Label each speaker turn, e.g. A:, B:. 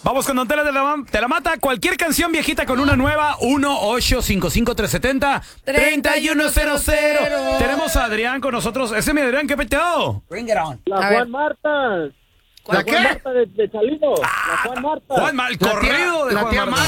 A: Vamos con Don Tela te la mata. Cualquier canción viejita con una nueva. 1-855-370-3100. Tenemos a Adrián con nosotros. Ese es mi Adrián, ¿qué peteo?
B: Bring it on.
C: La Juan Marta.
D: ¿La qué?
C: Juan Marta de Chalino. La Juan Marta.
A: Juan, el corrido de
D: la
A: Juan
D: tía
A: Marta.